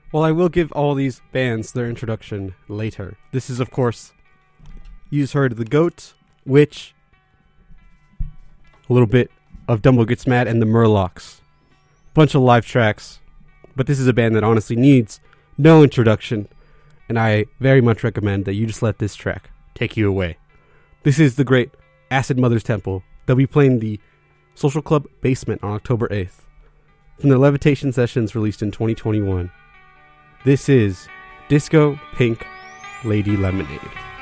Well, I will give all these bands their introduction later. This is, of course, you've heard The Goat, Witch, a little bit of Dumbo Gets Mad, and the Murlocs. Bunch of live tracks. But this is a band that honestly needs no introduction, and I very much recommend that you just let this track take you away. This is the great Acid Mother's Temple. They'll be playing the Social Club Basement on October 8th. From their Levitation Sessions released in 2021. This is Disco Pink Lady Lemonade.